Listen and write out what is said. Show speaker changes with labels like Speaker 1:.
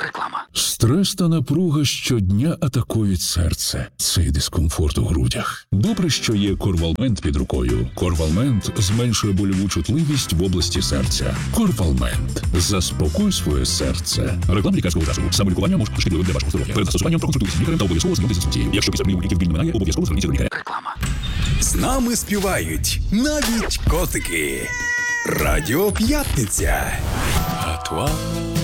Speaker 1: Реклама.
Speaker 2: Стрес та напруга щодня атакують серце. Цей дискомфорт у грудях. Добре, що є Корвалмент під рукою. Корвалмент зменшує больову чутливість в області серця. Корвалмент. Заспокой своє серце. Реклама лікарського засобу. Самолікування може бути шкідливим для вашого здоров'я. Перед застосуванням проконсультуйтесь з лікарем та обов'язково знайомтесь з інструкцією. Якщо після прийому ліків біль не минає, обов'язково зверніться до лікаря.
Speaker 1: Реклама.
Speaker 3: З нами співають навіть котики. Радіо П'ятниця.
Speaker 4: À toi,